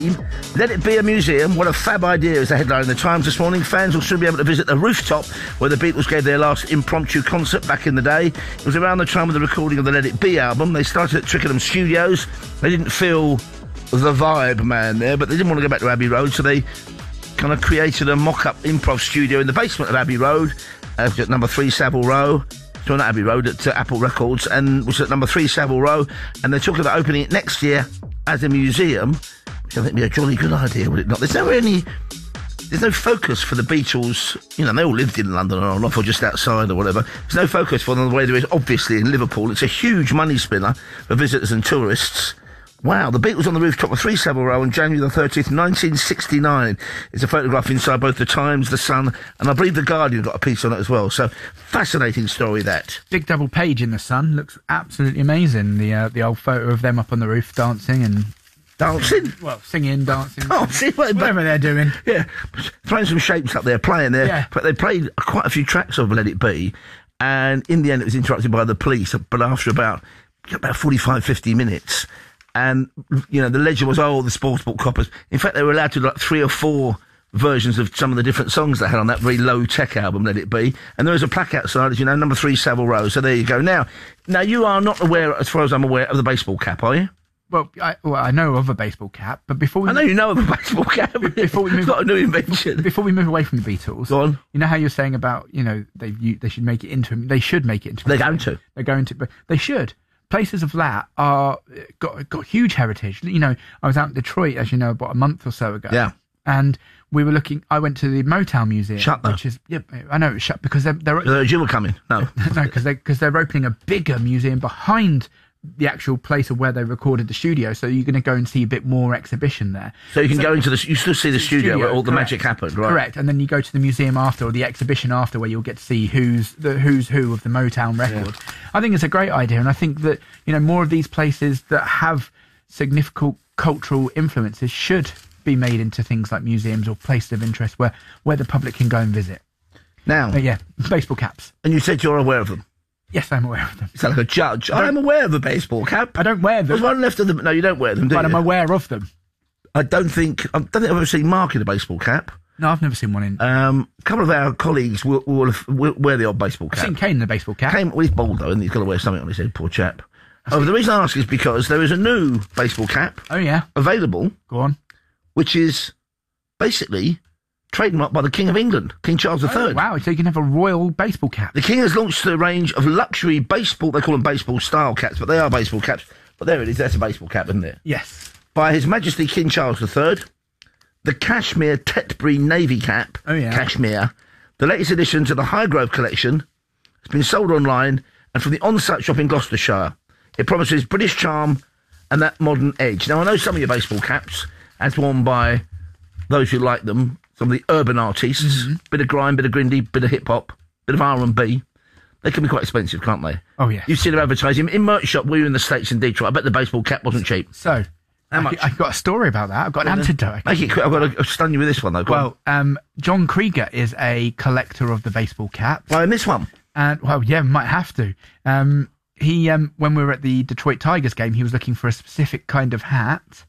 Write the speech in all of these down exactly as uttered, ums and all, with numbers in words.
Let it be a museum. What a fab idea is the headline in the Times this morning. Fans will soon be able to visit the rooftop where the Beatles gave their last impromptu concert back in the day. It was around the time of the recording of the Let It Be album. They started at Twickenham Studios. They didn't feel the vibe, man, there, but they didn't want to go back to Abbey Road, so they kind of created a mock-up improv studio in the basement of Abbey Road, uh, at number three Savile Row. So not Abbey Road, at uh, Apple Records, and was at number three Savile Row, and they're talking about opening it next year as a museum, which I think would be a jolly good idea, would it not? There's no any, there's no focus for the Beatles. You know, they all lived in London or off or just outside or whatever. There's no focus for them the way there is, obviously, in Liverpool. It's a huge money spinner for visitors and tourists. Wow, the Beatles on the rooftop of three Savile Row on January the thirtieth, nineteen sixty-nine. It's a photograph inside both the Times, the Sun, and I believe the Guardian got a piece on it as well. So, fascinating story, that. Big double page in the Sun. Looks absolutely amazing. The uh, the old photo of them up on the roof dancing and... Dancing? Well, singing, dancing. Dancing? Whatever they're doing. Yeah, throwing some shapes up there, playing there. Yeah. But they played quite a few tracks of Let It Be, and in the end it was interrupted by the police, but after about, about forty-five, fifty minutes... And, you know, the legend was, oh, the Sportsbook coppers. In fact, they were allowed to do like three or four versions of some of the different songs they had on that very low-tech album, Let It Be. And there was a plaque outside, as you know, number three Savile Row. So there you go. Now, now you are not aware, as far as I'm aware, of the baseball cap, are you? Well, I, well, I know of a baseball cap, but before we... I know you know of a baseball cap. Before we move... It's not a new invention. Before we move away from the Beatles... Go on. You know how you're saying about, you know, they you, they should make it into... They should make it into... They're going to. They're going to, but they should. Places of that are got got huge heritage. You know, I was out in Detroit, as you know, about a month or so ago. Yeah. And we were looking. I went to the Motown Museum. Shut though. Which is, yeah, I know it's shut because they're they're. Uh, you were coming. No. No, because they because they're opening a bigger museum behind the actual place of where they recorded the studio. So you're going to go and see a bit more exhibition there. So you can so, go into the. You still see the studio, studio where all the correct, magic happened, right? Correct. And then you go to the museum after, or the exhibition after, where you'll get to see who's the who's who of the Motown record. Yeah. I think it's a great idea, and I think that, you know, more of these places that have significant cultural influences should be made into things like museums or places of interest where where the public can go and visit. Now, but yeah, baseball caps. And you said you're aware of them. Yes, I'm aware of them. You sound like a judge. I'm aware of a baseball cap. I don't wear them. There's one left of them. No, you don't wear them, do but you? I'm aware of them. I don't think... I don't think I've ever seen Mark in a baseball cap. No, I've never seen one in... Um, a couple of our colleagues will, will, will wear the odd baseball cap. I've seen Kane in a baseball cap. Kane, well, he's bald, though, and he's got to wear something on his head, poor chap. Oh, the reason I ask is because there is a new baseball cap... Oh, yeah. ...available... Go on. ...which is basically... trademarked by the King of England, King Charles the Third. Oh, wow, so you can have a royal baseball cap. The King has launched a range of luxury baseball, they call them baseball-style caps, but they are baseball caps. But there it is, that's a baseball cap, isn't it? Yes. By His Majesty King Charles the Third, the Cashmere Tetbury Navy cap, oh, yeah. Cashmere, the latest addition to the Highgrove collection, has been sold online and from the on-site shop in Gloucestershire. It promises British charm and that modern edge. Now, I know some of your baseball caps, as worn by those who like them, some of the urban artists, mm-hmm. bit of grime, bit of grindy, bit of hip-hop, bit of R and B. They can be quite expensive, can't they? Oh, yeah. You've seen them advertising. In merch shop, we were in the States in Detroit. I bet the baseball cap wasn't cheap. So, how much? I've got a story about that. I've got an antidote. Make it quick. I've got to stun you with this one, though. Go well, um, John Krieger is a collector of the baseball caps. Well, in this one? And, well, yeah, might have to. Um, he, um, when we were at the Detroit Tigers game, he was looking for a specific kind of hat.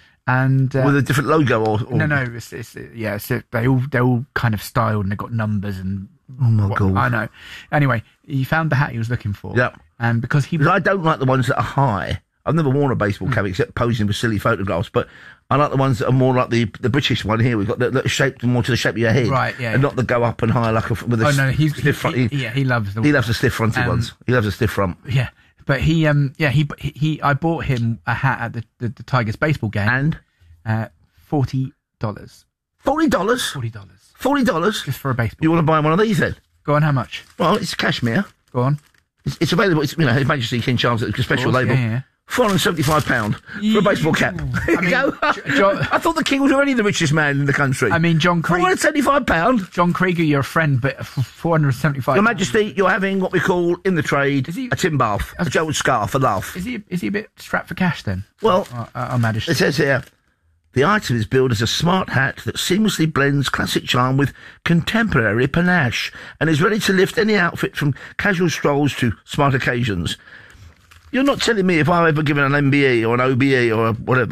And uh, with a different logo, or, or... no, no, it's, it's, yeah, it's, they all they're all kind of styled and they've got numbers and oh my what, god, I know. Anyway, he found the hat he was looking for. Yeah, and because he, because I don't like the ones that are high. I've never worn a baseball mm. cap except posing for silly photographs, but I like the ones that are more like the the British one here. We've got that, that are shaped more to the shape of your head, right? Yeah, and yeah. not the go up and high like a with a oh no, he's stiff front. He, he, yeah, he loves the he loves the stiff fronted um, ones. He loves a stiff front. Yeah, but he um yeah he he, he I bought him a hat at the the, the Tigers baseball game and. Uh, forty dollars. Forty dollars. Forty dollars. Forty dollars just for a baseball. You want to buy one of these then? Go on. How much? Well, it's cashmere. Go on. It's, it's available. It's, you know, His Majesty King Charles, it's a special course, label. Yeah, yeah. Four hundred seventy-five pound for a baseball cap. There you I mean, go. John, I thought the King was already the richest man in the country. I mean, John Krieger. Four hundred seventy-five pound. John Krieger, you're a friend, but four hundred seventy-five. Your Majesty, you're having what we call in the trade is he, a tin bath, a Joe scarf, a laugh. Is he? Is he a bit strapped for cash then? Well, uh, uh, Majesty. It says here. The item is billed as a smart hat that seamlessly blends classic charm with contemporary panache and is ready to lift any outfit from casual strolls to smart occasions. You're not telling me if I'm ever given an M B E or an O B E or a whatever,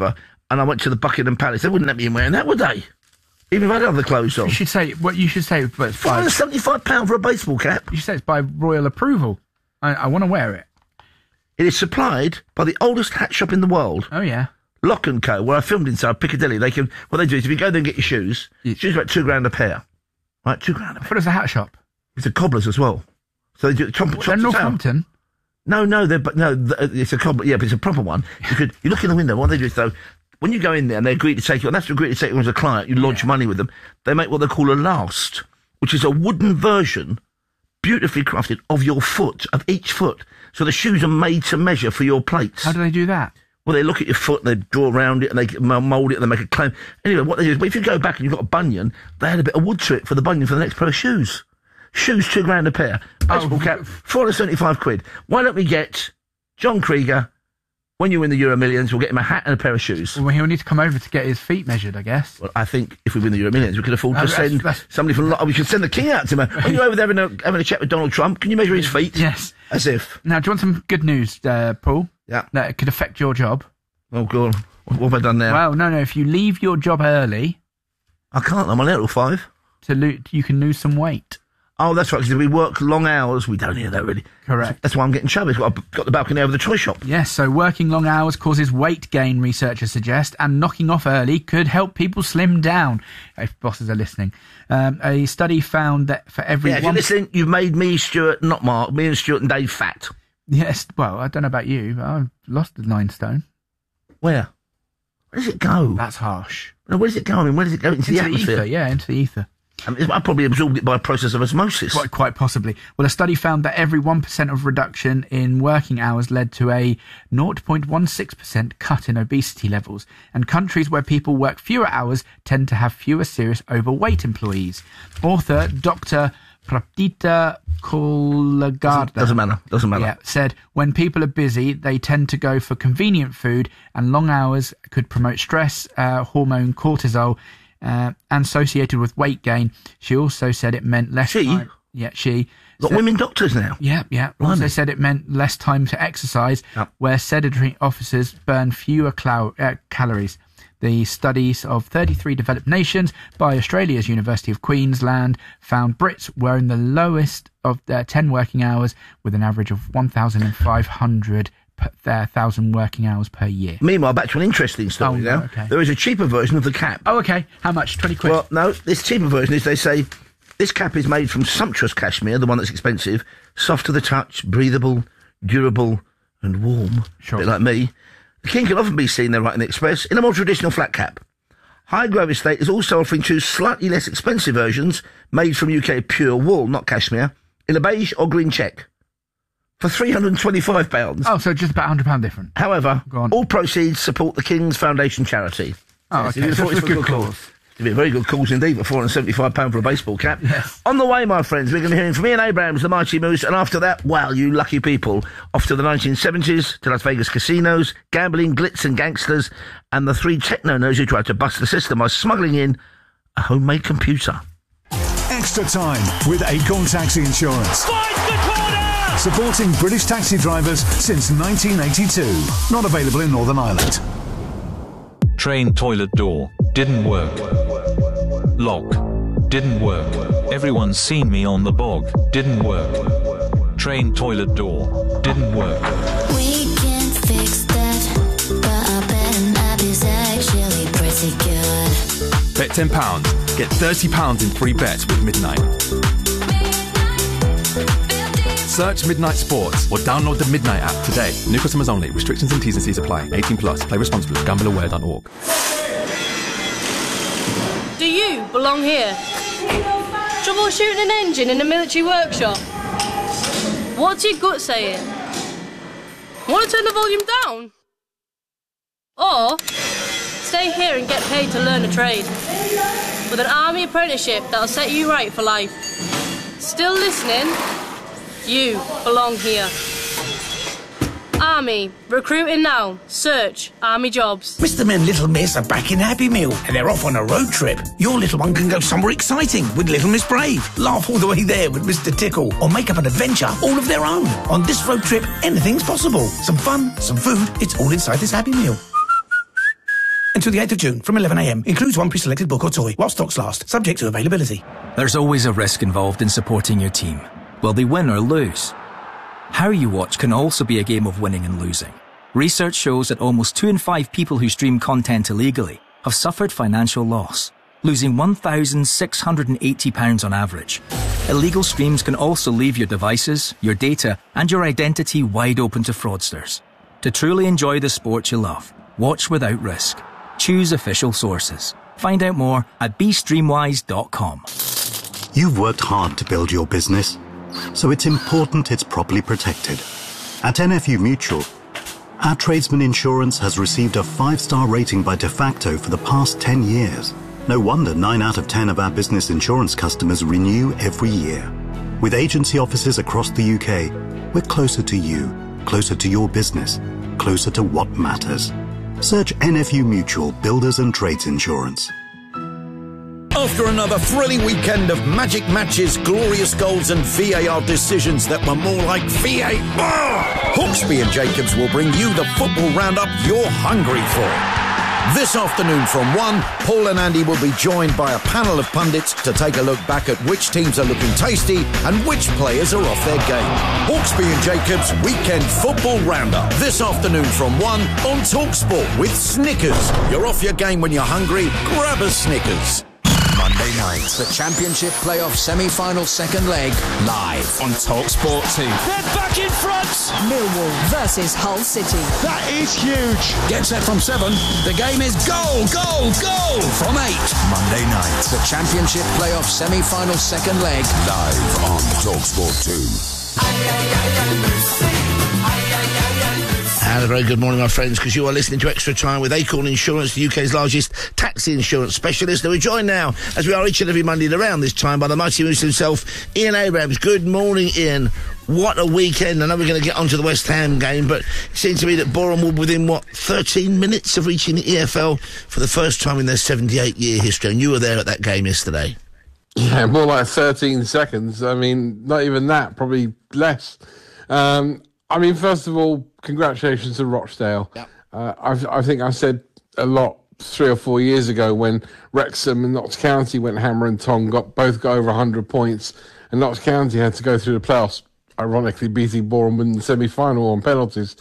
and I went to the Buckingham Palace, they wouldn't let me in wearing that, would they? Even if I had other clothes on. You should say what you should say. But four hundred seventy-five pounds for a baseball cap. You should say it's by royal approval. I, I want to wear it. It is supplied by the oldest hat shop in the world. Oh yeah, Lock and Co. Where I filmed inside Piccadilly. They can. What they do is if you go there and get your shoes, yeah. shoes are about two grand a pair. Right, two grand a pair. What is a hat shop? It's a cobbler's as well. So they do top, top to Northampton. No, no, they're but no, it's a cobbler. Yeah, but it's a proper one. You could. You look in the window. What they do is though. When you go in there and they agree to take you, and that's to agree to take you as a client, you lodge yeah. money with them, they make what they call a last, which is a wooden version, beautifully crafted, of your foot, of each foot. So the shoes are made to measure for your plates. How do they do that? Well, they look at your foot, they draw around it, and they mould it, and they make a claim. Anyway, what they do is, if you go back and you've got a bunion, they had a bit of wood to it for the bunion for the next pair of shoes. Shoes, two grand a pair. Baseball oh. cap, four hundred seventy-five quid. Why don't we get John Krieger... When you win the Euro Millions, we'll get him a hat and a pair of shoes. Well, he'll need to come over to get his feet measured, I guess. Well, I think if we win the Euro Millions, we could afford to send that's, that's... somebody from... We could send the king out to him. When you're over there having a, having a chat with Donald Trump, can you measure his feet? Yes. As if. Now, do you want some good news, uh, Paul? Yeah. That could affect your job. Oh, go on. What, what have I done now? Well, no, no. If you leave your job early... I can't. I'm on level five. To lo- you can lose some weight. Oh, that's right, because if we work long hours, we don't hear that, really. Correct. That's why I'm getting chubby. I've got the balcony over the toy shop. Yes, so working long hours causes weight gain, researchers suggest, and knocking off early could help people slim down, if bosses are listening. Um, a study found that for every yeah, if one... you're listening, you've made me, Stuart, not Mark, me and Stuart and Dave fat. Yes, well, I don't know about you, but I've lost the nine stone. Where? Where does it go? That's harsh. No, where does it go? I mean, where does it go? Into, into the atmosphere? The ether, yeah, into the ether. I, mean, I probably absorbed it by a process of osmosis. Quite, quite possibly. Well, a study found that every one percent of reduction in working hours led to a zero point one six percent cut in obesity levels, and countries where people work fewer hours tend to have fewer serious overweight employees. Author Doctor Praptita Kolagarda doesn't, doesn't matter. Doesn't matter. Yeah, said when people are busy, they tend to go for convenient food, and long hours could promote stress, uh, hormone cortisol, uh, and associated with weight gain. She also said it meant less. She. Time. Yeah, she. Got said, women doctors now. Yeah, yeah. Blimey. Also said it meant less time to exercise, yep. where sedentary officers burn fewer clou- uh, calories. The studies of thirty-three developed nations by Australia's University of Queensland found Brits were in the lowest of their ten working hours, with an average of one thousand five hundred per, uh, thousand working hours per year. Meanwhile, back to an interesting story oh, now. Okay. There is a cheaper version of the cap. Oh, okay. How much? twenty quid? Well, no, this cheaper version is, they say, this cap is made from sumptuous cashmere, the one that's expensive, soft to the touch, breathable, durable and warm. Sure. A bit like me. The king can often be seen there right in the Express in a more traditional flat cap. Highgrove Estate is also offering two slightly less expensive versions made from U K pure wool, not cashmere, in a beige or green check for three hundred and twenty-five pounds. Oh, so just about one hundred pounds different. However, all proceeds support the King's Foundation charity. Oh, okay. Yes, so it's a good cause. cause. It'd be a very good cause indeed for four hundred and seventy-five pounds for a baseball cap. Yes. On the way, my friends, we're going to be hearing from Ian Abrams, the Mighty Moose, and after that, well, you lucky people, off to the nineteen seventies, to Las Vegas casinos, gambling, glitz and gangsters, and the three techno-nos who tried to bust the system by smuggling in a homemade computer. Extra time with Acorn Taxi Insurance. Fight the corner! Supporting British taxi drivers since nineteen eighty-two. Not available in Northern Ireland. Train toilet door. Didn't work. Lock. Didn't work. Everyone's seen me on the bog. Didn't work. Train toilet door. Didn't work. We can fix that, but I bet Abby's actually pretty good. Bet ten pounds. Get thirty pounds in free bets with Midnight. Search Midnight Sports or download the Midnight app today. New customers only. Restrictions and T's and C's apply. eighteen plus. Play responsibly. gamble aware dot org. Do you belong here? Troubleshooting an engine in a military workshop? What's your gut saying? Want to turn the volume down? Or stay here and get paid to learn a trade with an army apprenticeship that'll set you right for life. Still listening? You belong here. Army, recruiting now. Search Army jobs. Mister and Little Miss are back in Happy Meal and they're off on a road trip. Your little one can go somewhere exciting with Little Miss Brave, laugh all the way there with Mister Tickle, or make up an adventure all of their own. On this road trip, anything's possible. Some fun, some food, it's all inside this Happy Meal. Until the eighth of June from eleven a m. Includes one pre-selected book or toy while stocks last, subject to availability. There's always a risk involved in supporting your team. Will they win or lose? How you watch can also be a game of winning and losing. Research shows that almost two in five people who stream content illegally have suffered financial loss, losing one thousand six hundred eighty pounds on average. Illegal streams can also leave your devices, your data, and your identity wide open to fraudsters. To truly enjoy the sport you love, watch without risk. Choose official sources. Find out more at b streamwise dot com. You've worked hard to build your business, so it's important it's properly protected. At N F U Mutual, our tradesman insurance has received a five-star rating by De Facto for the past ten years. No wonder nine out of ten of our business insurance customers renew every year. With agency offices across the U K, we're closer to you, closer to your business, closer to what matters. Search N F U Mutual Builders and Trades Insurance. After another thrilling weekend of magic matches, glorious goals and V A R decisions that were more like V A R, Hawksbee and Jacobs will bring you the football roundup you're hungry for. This afternoon from one, Paul and Andy will be joined by a panel of pundits to take a look back at which teams are looking tasty and which players are off their game. Hawksbee and Jacobs Weekend Football Roundup. This afternoon from one on TalkSport with Snickers. You're off your game when you're hungry, grab a Snickers. Monday night, the Championship Playoff Semi-Final Second Leg, live on TalkSport two. They're back in front! Millwall versus Hull City. That is huge! Get set from seven. The game is goal, goal, goal from eight. Monday night, the Championship Playoff Semi-Final Second Leg, live on TalkSport two. And a very good morning, my friends, because you are listening to Extra Time with Acorn Insurance, the U K's largest taxi insurance specialist. And we're joined now, as we are each and every Monday around this time, by the mighty moose himself, Ian Abrams. Good morning, Ian. What a weekend. I know we're going to get onto the West Ham game, but it seems to me that Boreham were within, what, thirteen minutes of reaching the E F L for the first time in their seventy-eight year history. And you were there at that game yesterday. Yeah, more like thirteen seconds. I mean, not even that, probably less. Um, I mean, first of all, congratulations to Rochdale. Yep. Uh, I've, I think I said a lot three or four years ago when Wrexham and Notts County went hammer and tong, got both got over one hundred points, and Notts County had to go through the playoffs, ironically beating Boreham in the semi-final on penalties.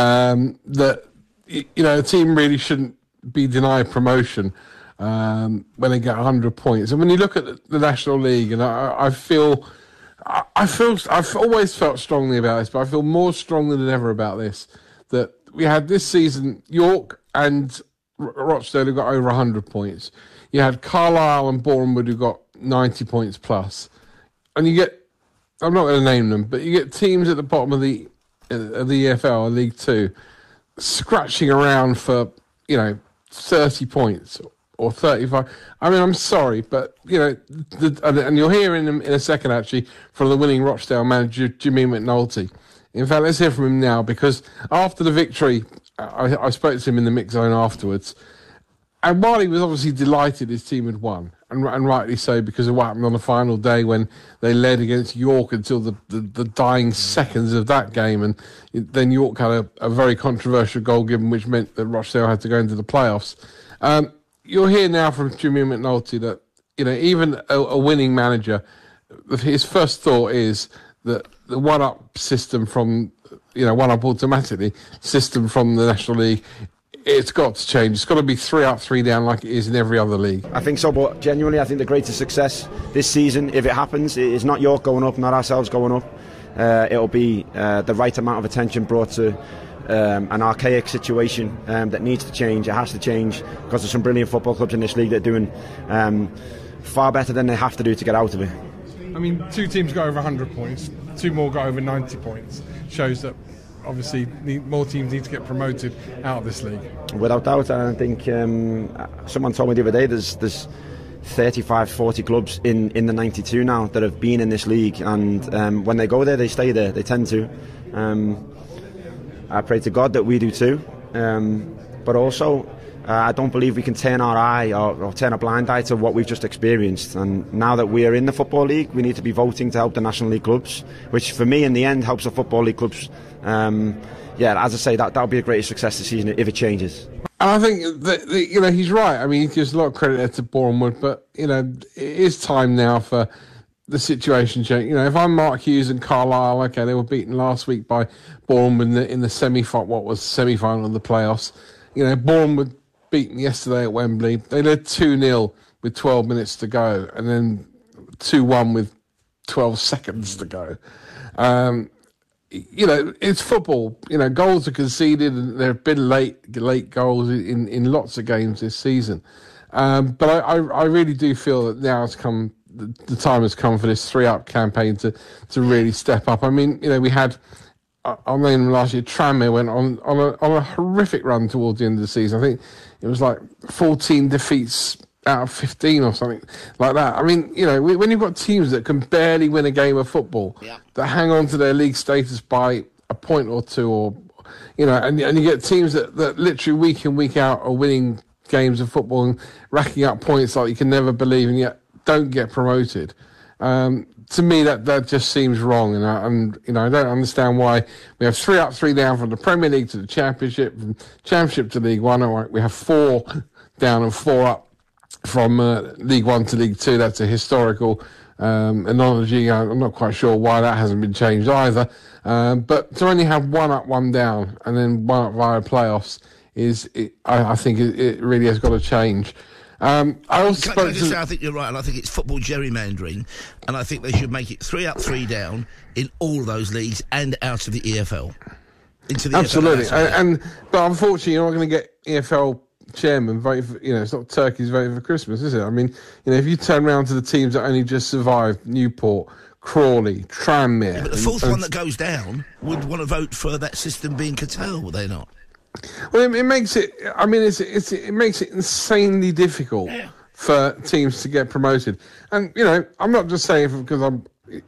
Um, that, you know, a team really shouldn't be denied promotion um, when they get one hundred points. And when you look at the, the National League, and I, I feel... I feel I've always felt strongly about this, but I feel more strongly than ever about this. That we had this season York and R- Rochdale who got over one hundred points. You had Carlisle and Bournemouth who got ninety points plus, and you get I'm not going to name them, but you get teams at the bottom of the of the E F L, League Two, scratching around for you know thirty points. Or thirty-five. I mean, I'm sorry, but, you know, the, and you'll hear in, in a second, actually, from the winning Rochdale manager, Jimmy McNulty. In fact, let's hear from him now, because after the victory, I, I spoke to him in the mix zone afterwards, and while he was obviously delighted his team had won, and, and rightly so, because of what happened on the final day when they led against York until the, the, the dying seconds of that game, and then York had a, a very controversial goal given, which meant that Rochdale had to go into the playoffs. Um, You'll hear now from Jimmy McNulty that, you know, even a, a winning manager, his first thought is that the one-up system from, you know, one-up automatically system from the National League, it's got to change. It's got to be three up, three down like it is in every other league. I think so, but genuinely, I think the greatest success this season, if it happens, is not York going up, not ourselves going up. Uh, it'll be uh, the right amount of attention brought to Um, an archaic situation um, that needs to change. It has to change because there's some brilliant football clubs in this league that are doing um, far better than they have to do to get out of it. I mean, two teams got over one hundred points, two more got over ninety points. Shows that obviously need, more teams need to get promoted out of this league. Without doubt, I think um, someone told me the other day there's there's thirty-five, forty clubs in, in the ninety-two now that have been in this league, and um, when they go there, they stay there. They tend to. Um, I pray to God that we do too, um, but also Uh, I don't believe we can turn our eye or, or turn a blind eye to what we've just experienced. And now that we are in the Football League, we need to be voting to help the National League clubs, which for me in the end helps the Football League clubs. Um, yeah, as I say, that that'll be a great success this season if it changes. And I think that, that you know he's right. I mean, he gives a lot of credit there to Boreham Wood, but you know it is time now for the situation change. You know, if I'm Mark Hughes and Carlisle, okay, they were beaten last week by Boreham Wood in the, in the semi what was semi final of the playoffs. You know, Boreham Wood beaten yesterday at Wembley. They led two nil with twelve minutes to go, and then two one with twelve seconds to go. Um, you know, it's football. You know, goals are conceded, and there have been late late goals in, in lots of games this season. Um, but I, I, I really do feel that now has come, the, the time has come for this three-up campaign to, to really step up. I mean, you know, we had, I'll name them last year, Tranmere went on, on, a, on a horrific run towards the end of the season. I think it was like fourteen defeats out of fifteen or something like that. I mean, you know, when you've got teams that can barely win a game of football, yeah. that hang on to their league status by a point or two, or, you know, and, and you get teams that, that literally week in, week out are winning games of football and racking up points like you can never believe, and yet don't get promoted. Um, to me, that, that just seems wrong, and, I, and you know I don't understand why we have three up, three down from the Premier League to the Championship, from Championship to League One. We have four down and four up from uh, League One to League Two. That's a historical um, analogy. I'm not quite sure why that hasn't been changed either. Um, but to only have one up, one down, and then one up via playoffs is, it, I, I think, it, it really has got to change. Um, I also can, can I just say, I think you're right, and I think it's football gerrymandering, and I think they should make it three up, three down in all those leagues and out of the E F L. Into the Absolutely, E F L and, and but unfortunately, you're not going to get E F L chairman voting for, you know, it's not turkeys voting for Christmas, is it? I mean, you know, if you turn around to the teams that only just survived, Newport, Crawley, Tranmere... Yeah, but the fourth and, one that goes down would want to vote for that system being curtailed, would they not? Well, it, it makes it, I mean, it's, it's, it makes it insanely difficult yeah. for teams to get promoted. And, you know, I'm not just saying because I'm,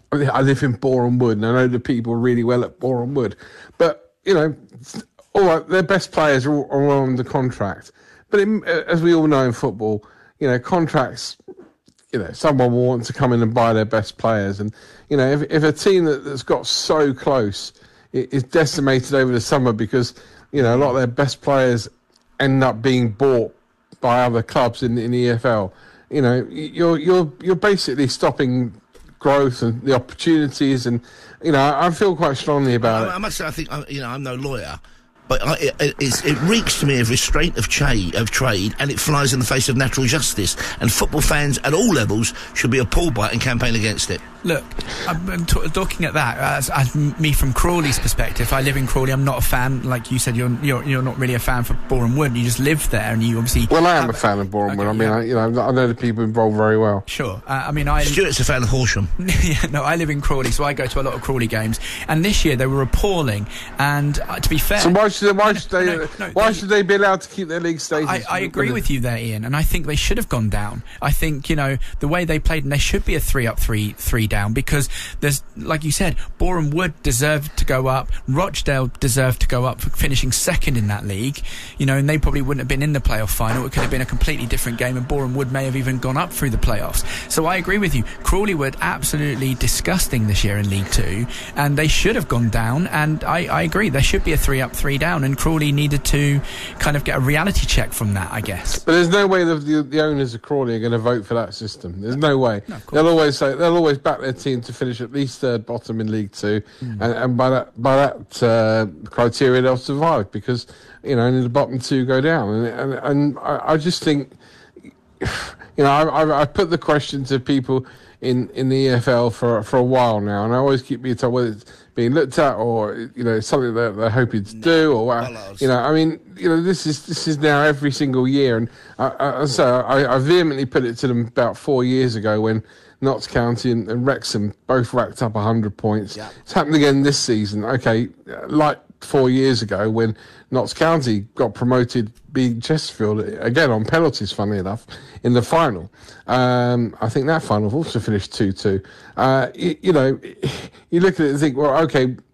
I live in Boreham Wood and I know the people really well at Boreham Wood, but, you know, all right, their best players are, all, are on the contract. But it, as we all know in football, you know, contracts, you know, someone will want to come in and buy their best players. And, you know, if, if a team that, that's got so close is decimated over the summer because, you know, a lot of their best players end up being bought by other clubs in, in the E F L, you know, you're, you're, you're basically stopping growth and the opportunities. And, you know, I feel quite strongly about I, it. I must say, I think, you know, I'm no lawyer. But I, it, it's, it reeks to me of restraint of, cha- of trade, and it flies in the face of natural justice. And football fans at all levels should be appalled by it and campaign against it. Look, I'm t- looking at that as, as me from Crawley's perspective. I live in Crawley. I'm not a fan, like you said. You're you're you're not really a fan for Boreham Wood. You just live there, and you obviously. Well, I am a fan of Boreham Wood. Okay, I mean, yeah. I, you know, I know the people involved very well. Sure. Uh, I mean, I. Stuart's a fan of Horsham. yeah, no, I live in Crawley, so I go to a lot of Crawley games. And this year they were appalling. And uh, to be fair, so why should they, why should they no, no, why they, should they be allowed to keep their league status? I, I agree with you there, Ian, and I think they should have gone down. I think, you know, the way they played, and they should be a three up, three three down, because there's, like you said, Boreham Wood deserved to go up, Rochdale deserved to go up for finishing second in that league, you know, and they probably wouldn't have been in the playoff final. It could have been a completely different game, and Boreham Wood may have even gone up through the playoffs. So I agree with you. Crawley were absolutely disgusting this year in League Two, and they should have gone down, and I, I agree, there should be a three up, three down, and Crawley needed to kind of get a reality check from that, I guess. But there's no way the, the, the owners of Crawley are going to vote for that system. There's no way. No, they'll always say they'll always back their team to finish at least third bottom in League Two, mm. and, and by that by that uh, criteria they'll survive, because, you know, only the bottom two go down. And and, and I, I just think, you know, I, I, I put the question to people in, in the E F L for for a while now, and I always keep being told whether it's being looked at or, you know, something that they're hoping to do, or what. You know, I mean, you know, this is this is now every single year, and I, I, so I, I vehemently put it to them about four years ago when Notts County and, and Wrexham both racked up one hundred points. Yeah. It's happened again this season. Okay, like four years ago when Notts County got promoted, being Chesterfield again on penalties, funnily enough, in the final. Um, I think that final also finished two two. Uh, you, you know, you look at it and think, well, okay,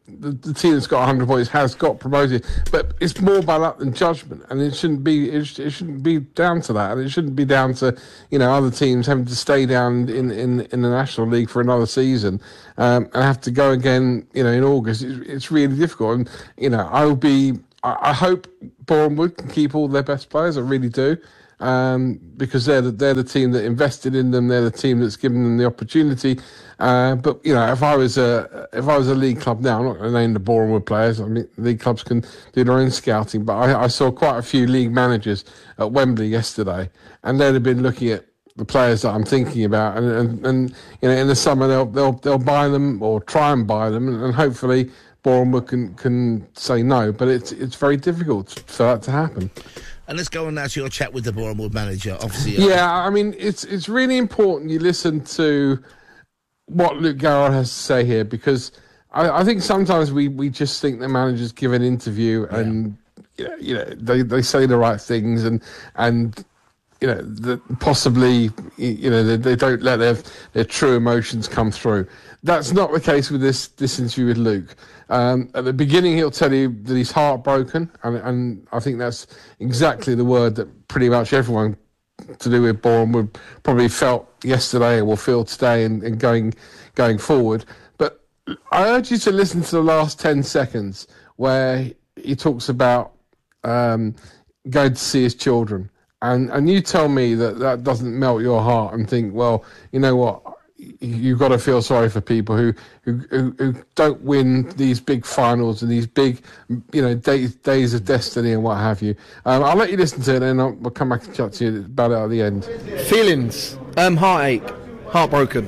the, the team that's got one hundred points has got promoted, but it's more by luck than judgment, and it shouldn't be it, sh- it shouldn't be down to that, and it shouldn't be down to, you know, other teams having to stay down in, in, in the National League for another season um, and have to go again, you know, in August. It's, it's really difficult, and you know, I will be. I, I hope Boreham Wood can keep all their best players. I really do. Um, because they're the, they're the team that invested in them. They're the team that's given them the opportunity. Uh, but you know, if I was a if I was a league club now, I'm not going to name the Boreham Wood players. I mean, league clubs can do their own scouting. But I, I saw quite a few league managers at Wembley yesterday, and they'd have been looking at the players that I'm thinking about, and and, and you know, in the summer they'll they'll they'll buy them or try and buy them, and, and hopefully Boreham Wood can can say no. But it's it's very difficult for that to happen. And let's go on now to your chat with the Boreham Wood manager. Obviously, uh, yeah, I mean, it's it's really important you listen to what Luke Garrard has to say here, because I, I think sometimes we, we just think the managers give an interview and yeah. you know, you know they, they say the right things and and you know the, possibly you know they, they don't let their their true emotions come through. That's not the case with this this interview with Luke. Um, at the beginning, he'll tell you that he's heartbroken, and, and I think that's exactly the word that pretty much everyone to do with Boreham Wood probably felt yesterday or will feel today and, and going going forward. But I urge you to listen to the last ten seconds where he talks about um, going to see his children. And, and you tell me that that doesn't melt your heart and think, well, you know what? You've got to feel sorry for people who, who, who, who don't win these big finals and these big, you know, days, days of destiny and what have you. Um, I'll let you listen to it and I'll, I'll come back and chat to you about it at the end. Feelings, um, heartache, heartbroken.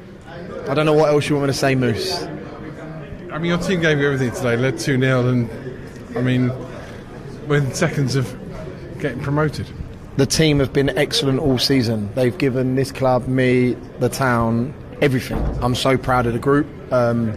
I don't know what else you want me to say, Moose. I mean, your team gave you everything today, led two nil, and I mean, within seconds of getting promoted. The team have been excellent all season. They've given this club, me, the town, everything. I'm so proud of the group. Um,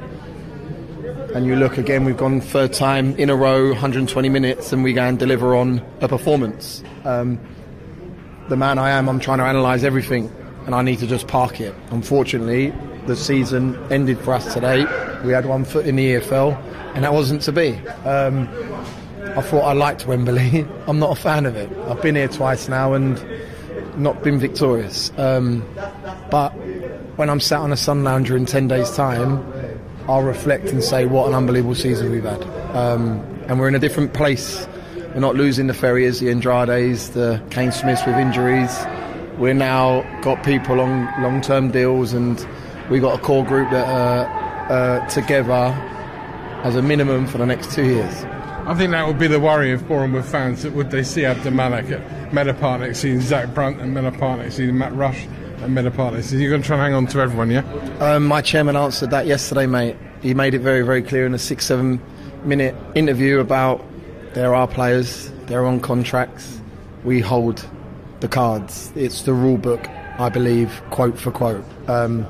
and you look again, we've gone third time in a row, one hundred twenty minutes, and we go and deliver on a performance. Um, the man I am, I'm trying to analyse everything, and I need to just park it. Unfortunately, the season ended for us today. We had one foot in the E F L, and that wasn't to be. Um, I thought I liked Wembley. I'm not a fan of it. I've been here twice now and not been victorious. Um, but when I'm sat on a sun lounger in ten days' time, I'll reflect and say what an unbelievable season we've had. Um, and we're in a different place. We're not losing the Ferriers, the Andrades, the Kane Smiths with injuries. We're now got people on long-term deals, and we got a core group that are uh, together as a minimum for the next two years. I think that would be the worry of Boreham Wood fans, that would they see Abdul Malik at Meta Park next season, Zach Brunt at Meta Park next season, Matt Rush at Meta Park next season. You're going to try and hang on to everyone, yeah? Um, my chairman answered that yesterday, mate. He made it very, very clear in a six, seven minute interview about there are players, they're on contracts, we hold the cards. It's the rule book, I believe, quote for quote. Um,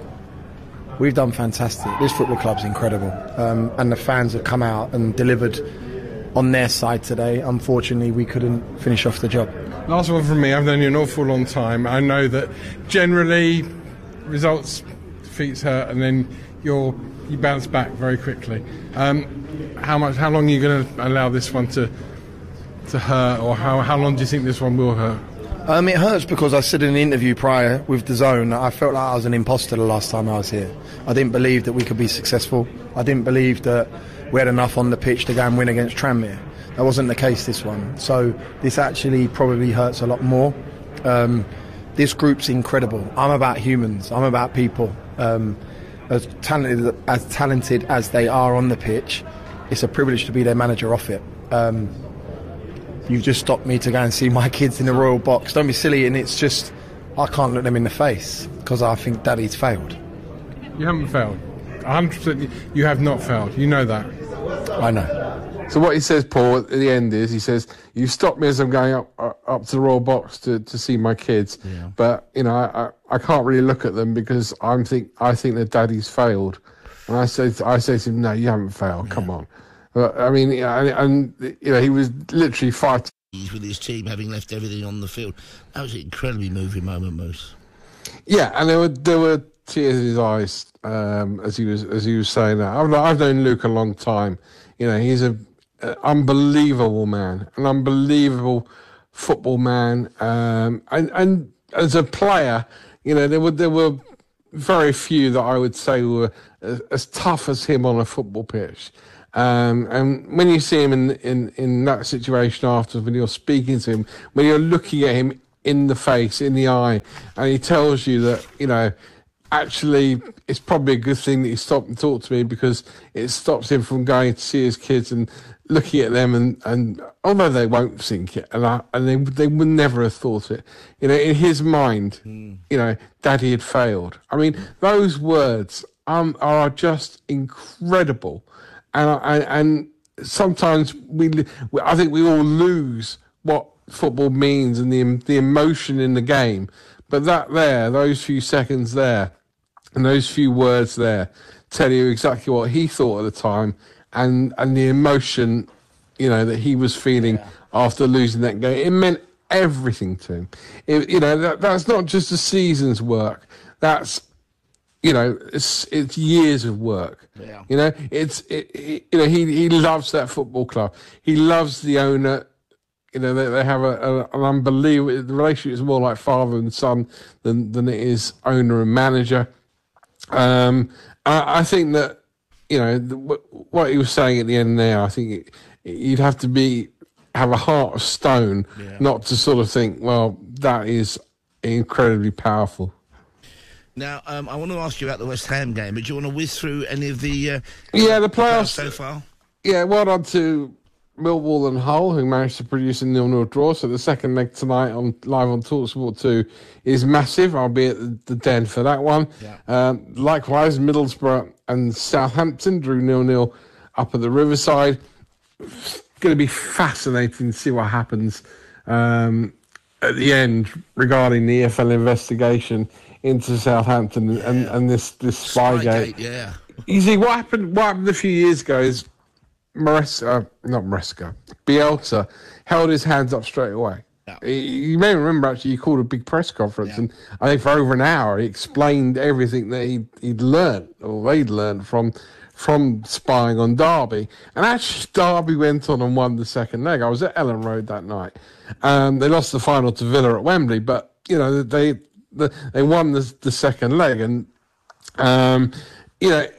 we've done fantastic. This football club's incredible. Um, and the fans have come out and delivered on their side today. Unfortunately, we couldn't finish off the job. Last one from me. I've known you an awful long time. I know that generally results defeats hurt, and then you're you bounce back very quickly. Um, how much? How long are you going to allow this one to to hurt, or how how long do you think this one will hurt? Um, it hurts because I said in the interview prior with D A Z N that I felt like I was an imposter the last time I was here. I didn't believe that we could be successful. I didn't believe that we had enough on the pitch to go and win against Tranmere. That wasn't the case this one. So this actually probably hurts a lot more. Um, this group's incredible. I'm about humans. I'm about people. Um, as talented as talented as they are on the pitch, it's a privilege to be their manager off it. Um, you've just stopped me to go and see my kids in the Royal Box. Don't be silly, and it's just I can't look them in the face because I think Daddy's failed. You haven't failed. one hundred percent you have not failed. You know that. I know. So what he says, Paul, at the end is, he says, you stopped me as I'm going up uh, up to the Royal Box to, to see my kids. Yeah. But, you know, I, I, I can't really look at them because I'm think I think that Daddy's failed. And I say, I say to him, no, you haven't failed. Yeah. Come on. But, I mean, you know, and, and, you know, he was literally fighting. With his team having left everything on the field. That was an incredibly moving moment, Moose. Yeah, and there were there were tears in his eyes um, as he was as he was saying that. I've, I've known Luke a long time. You know, he's a, a unbelievable man, an unbelievable football man, um, and and as a player, you know, there were there were very few that I would say were as, as tough as him on a football pitch. Um, and when you see him in, in, in that situation afterwards, when you're speaking to him, when you're looking at him in the face, in the eye, and he tells you that, you know, actually it's probably a good thing that he stopped and talked to me because it stops him from going to see his kids and looking at them and, and although they won't think it, and, I, and they, they would never have thought it, you know, in his mind, mm. you know, Daddy had failed. I mean, those words um, are just incredible. And, and and sometimes we, I think we all lose what football means and the the emotion in the game. But that there, those few seconds there, and those few words there, tell you exactly what he thought at the time, and and the emotion, you know, that he was feeling yeah. after losing that game. It meant everything to him. It, you know, that that's not just a season's work. That's You know, it's it's years of work. Yeah. You know, it's it, it, you know he he loves that football club. He loves the owner. You know, they they have a, a an unbelievable the relationship is more like father and son than than it is owner and manager. Um, I, I think that you know the, what he was saying at the end there. I think it, you'd have to be have a heart of stone yeah. not to sort of think, well, that is incredibly powerful. Now, um, I want to ask you about the West Ham game, but do you want to whiz through any of the uh, yeah the playoffs so far? Yeah, well done to Millwall and Hull, who managed to produce a nil-nil draw. So the second leg tonight on live on TalkSport two is massive. I'll be at the, the Den for that one. Yeah. Um, likewise, Middlesbrough and Southampton drew nil-nil up at the Riverside. It's going to be fascinating to see what happens um, at the end regarding the E F L investigation into Southampton yeah. and, and this, this Spygate. Yeah. You see, what happened What happened a few years ago is Maresca, not Maresca, Bielsa held his hands up straight away. Yeah. He, you may remember, actually, he called a big press conference, yeah. and I think for over an hour he explained everything that he'd, he'd learned, or they'd learned from from spying on Derby. And actually, Derby went on and won the second leg. I was at Ellen Road that night. Um, they lost the final to Villa at Wembley, but, you know, they... The, they won the, the second leg, and um, you know,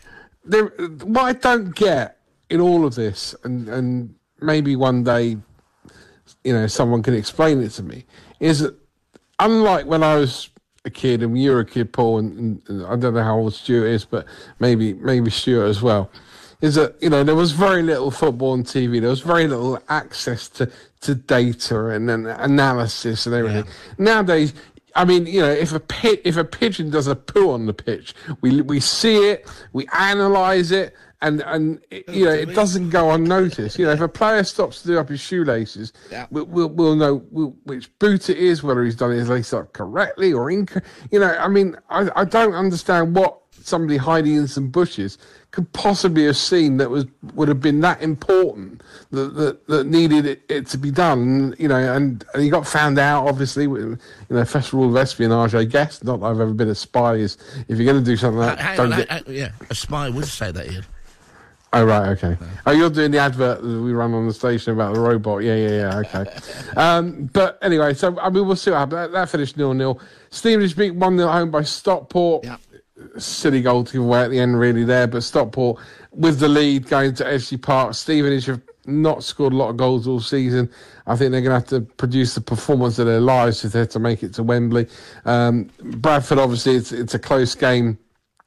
what I don't get in all of this, and, and maybe one day, you know, someone can explain it to me, is that unlike when I was a kid, and you were a kid, Paul, and, and I don't know how old Stuart is, but maybe maybe Stuart as well, is that, you know, there was very little football on T V. There was very little access to, to data and, and analysis and everything. Yeah. Nowadays, I mean, you know, if a pit, if a pigeon does a poo on the pitch, we we see it, we analyse it, and and it, you know, it doesn't go unnoticed. You know, if a player stops to do up his shoelaces, yeah. we'll, we'll we'll know we'll, which boot it is, whether he's done his lace up correctly or incorrectly. You know, I mean, I I don't understand what somebody hiding in some bushes could possibly have seen that was would have been that important that that, that needed it, it to be done. You know, and, and he got found out, obviously, with, you know, first rule of espionage, I guess. Not that I've ever been a spy. Is if you're going to do something like that, don't on, get... hang, yeah, a spy would say that, Ian. Oh, right, okay. No. Oh, you're doing the advert that we run on the station about the robot. Yeah, yeah, yeah, okay. um, but anyway, so, I mean, we'll see what happens. That, that finished nil-nil. Stevenage beat one nil at home by Stockport. Yeah. Silly goal to give away at the end, really, there. But Stockport, with the lead going to Edgley Park, Stevenage have not scored a lot of goals all season. I think they're going to have to produce the performance of their lives if they're to make it to Wembley. Um, Bradford, obviously, it's, it's a close game.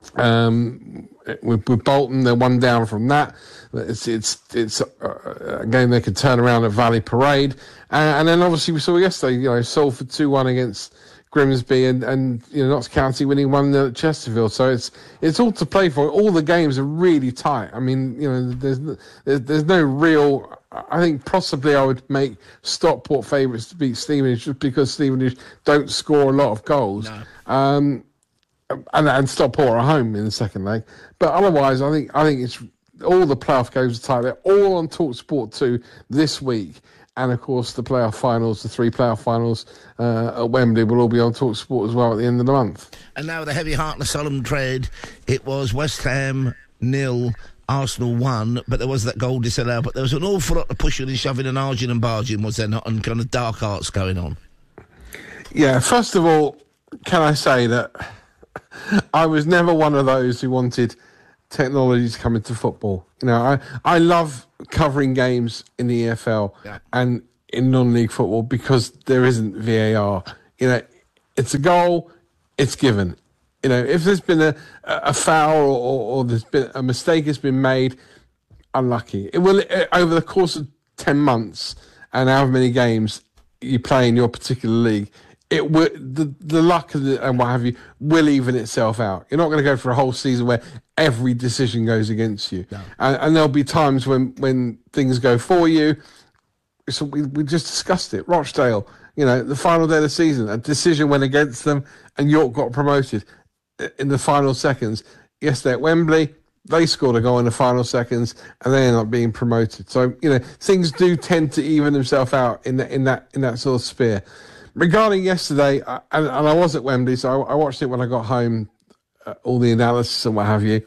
Um, with, with Bolton, they're one down from that. It's it's it's a, a game they could turn around at Valley Parade, uh, and then obviously we saw yesterday, you know, Salford two one against Grimsby, and, and you know, Notts County winning one at Chesterfield. So it's it's all to play for. All the games are really tight. I mean, you know, there's there's, there's no real. I think possibly I would make Stockport favourites to beat Stevenage just because Stevenage don't score a lot of goals. No. Um, and, and Stockport are home in the second leg. But otherwise, I think I think it's all the playoff games are tight. They're all on TalkSport two this week. and of course the playoff finals, the three playoff finals uh, at Wembley will all be on TalkSport as well at the end of the month. And now with a heavy heart and a solemn tread, it was West Ham nil, Arsenal one, but there was that goal disallowed, but there was an awful lot of pushing and shoving and arging and barging, was there not, and kind of dark arts going on? Yeah, first of all, can I say that I was never one of those who wanted technology to come into football. You know, I, I love covering games in the E F L yeah. and in non-league football because there isn't V A R. You know, it's a goal, it's given. You know, if there's been a, a foul or, or there's been a mistake has been made, unlucky. It will, it, over the course of ten months and however many games you play in your particular league, it will, the, the luck and, the, and what have you will even itself out. You're not going to go for a whole season where every decision goes against you. No. And, and there'll be times when, when things go for you. So we, we just discussed it. Rochdale, you know, the final day of the season, a decision went against them and York got promoted in the final seconds. Yesterday at Wembley, they scored a goal in the final seconds and they ended up being promoted. So, you know, things do tend to even themselves out in that, in that, in that sort of sphere. Regarding yesterday, uh, and, and I was at Wembley, so I, I watched it when I got home, uh, all the analysis and what have you.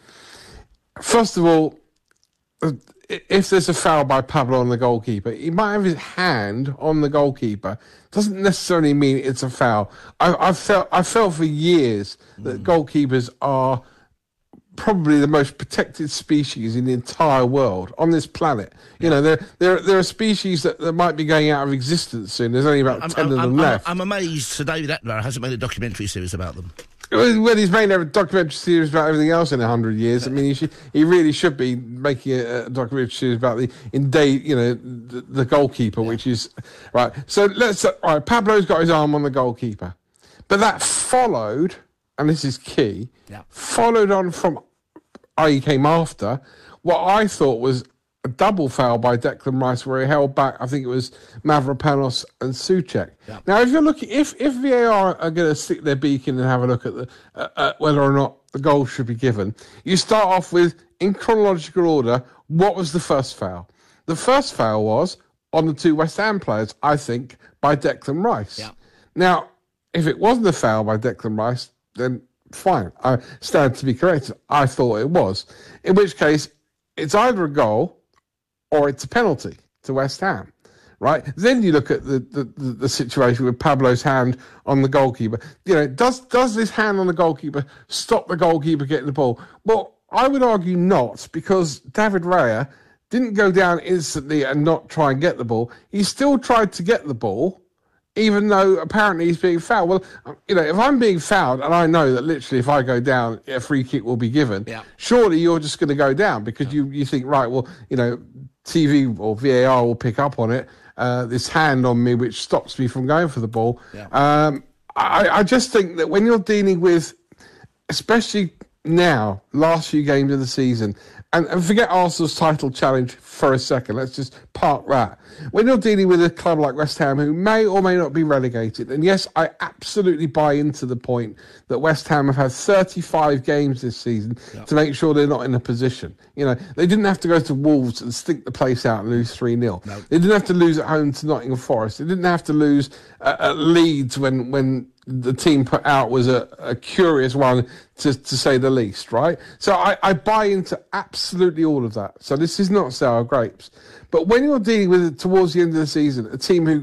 First of all, uh, if there's a foul by Pablo on the goalkeeper, he might have his hand on the goalkeeper. Doesn't necessarily mean it's a foul. I, I've felt, I felt for years that mm. goalkeepers are probably the most protected species in the entire world on this planet. Yeah. You know, there there there are species that, that might be going out of existence soon. There's only about I'm, ten I'm, of them I'm, left. I'm amazed Sir David Attenborough hasn't made a documentary series about them. Well, he's made a documentary series about everything else in a hundred years. I mean, he should, he really should be making a, a documentary series about the in day, you know, the, the goalkeeper, yeah. which is right. So let's. Uh, all right, Pablo's got his arm on the goalkeeper, but that followed, and this is key. Yeah. Followed on from. that is came after, what I thought was a double foul by Declan Rice where he held back, I think it was Mavropanos and Souček. Yeah. Now, if you're looking, if, if V A R are going to stick their beak in and have a look at the uh, uh, whether or not the goal should be given, you start off with, in chronological order, what was the first foul? The first foul was on the two West Ham players, I think, by Declan Rice. Yeah. Now, if it wasn't a foul by Declan Rice, then fine, I stand to be corrected. I thought it was. In which case, it's either a goal or it's a penalty to West Ham, right? Then you look at the, the, the situation with Pablo's hand on the goalkeeper. You know, does does this hand on the goalkeeper stop the goalkeeper getting the ball? Well, I would argue not, because David Raya didn't go down instantly and not try and get the ball. He still tried to get the ball, even though apparently he's being fouled. Well, you know, if I'm being fouled and I know that literally if I go down, a free kick will be given, yeah. surely you're just going to go down because yeah. you, you think, right, well, you know, T V or V A R will pick up on it, uh, this hand on me which stops me from going for the ball. Yeah. Um, I, I just think that when you're dealing with, especially now, last few games of the season, and, and forget Arsenal's title challenge for a second. Let's just park that. When you're dealing with a club like West Ham, who may or may not be relegated, and yes, I absolutely buy into the point that West Ham have had thirty-five games this season yep. to make sure they're not in a position. You know, they didn't have to go to Wolves and stink the place out and lose three nil. No. They didn't have to lose at home to Nottingham Forest. They didn't have to lose uh, at Leeds when when the team put out was a, a curious one, to, to say the least, right? So I, I buy into absolutely all of that. So this is not sour grapes. But when you're dealing with it towards the end of the season, a team who,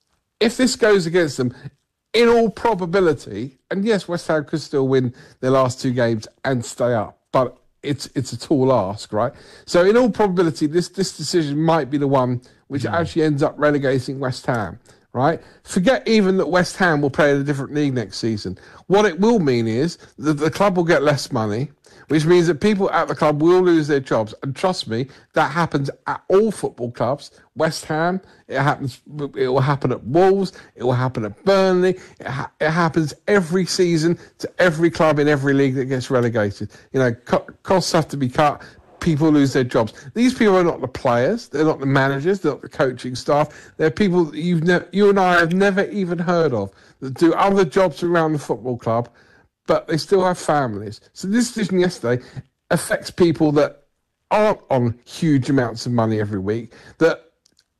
if this goes against them, in all probability, and yes, West Ham could still win their last two games and stay up, but it's it's a tall ask, right? So in all probability, this, this decision might be the one which mm. actually ends up relegating West Ham. Right? Forget even that West Ham will play in a different league next season. What it will mean is that the club will get less money, which means that people at the club will lose their jobs. And trust me, that happens at all football clubs. West Ham, it happens. It will happen at Wolves. It will happen at Burnley. It, ha- it happens every season to every club in every league that gets relegated. You know, co- costs have to be cut. People lose their jobs. These people are not the players. They're not the managers. They're not the coaching staff. They're people that you've ne- you and I have never even heard of that do other jobs around the football club, but they still have families. So this decision yesterday affects people that aren't on huge amounts of money every week, that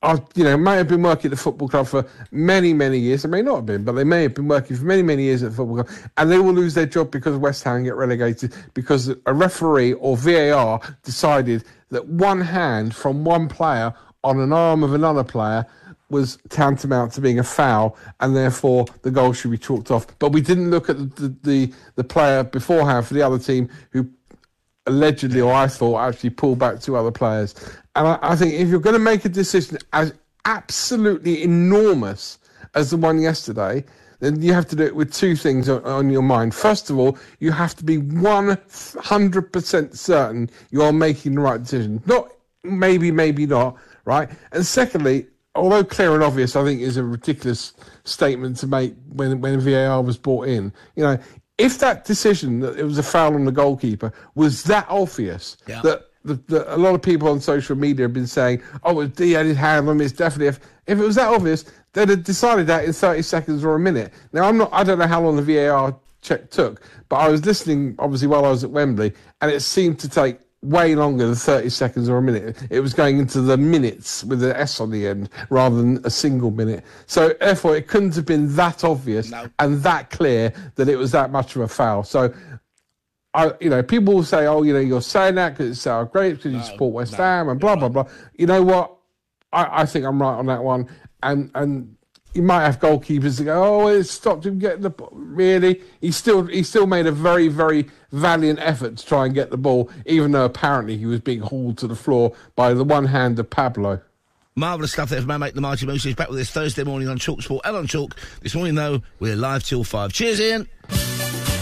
are, you know, may have been working at the football club for many, many years. They may not have been, but they may have been working for many, many years at the football club, and they will lose their job because West Ham get relegated because a referee or V A R decided that one hand from one player on an arm of another player was tantamount to being a foul, and therefore the goal should be chalked off. But we didn't look at the the, the, the player beforehand for the other team who allegedly, or I thought, actually pulled back two other players. And I, I think if you're going to make a decision as absolutely enormous as the one yesterday, then you have to do it with two things on, on your mind. First of all, you have to be one hundred percent certain you're making the right decision. Not maybe, maybe not, right? And secondly, although clear and obvious, I think is a ridiculous statement to make when when V A R was brought in. You know, if that decision that it was a foul on the goalkeeper was that obvious, yeah. that, that, that a lot of people on social media have been saying, oh, it's D added hand on him, it's definitely, if, if it was that obvious, they'd have decided that in thirty seconds or a minute. Now, I'm not, I don't know how long the V A R check took, but I was listening, obviously, while I was at Wembley, and it seemed to take way longer than thirty seconds or a minute. It was going into the minutes with an S on the end rather than a single minute. So therefore it couldn't have been that obvious no. and that clear that it was that much of a foul. So, I, you know, people will say, oh, you know, you're saying that because it's sour grapes, because no, you support West no, Ham and blah, blah, blah. You know what? I, I think I'm right on that one. And, and you might have goalkeepers that go, oh, it stopped him getting the ball. Really? He still, he still made a very, very valiant effort to try and get the ball, even though apparently he was being hauled to the floor by the one hand of Pablo. Marvellous stuff there from our mate, the Mighty Moose. He's back with us Thursday morning on Talk Sport and on Talk. This morning, though, we're live till five. Cheers, Ian.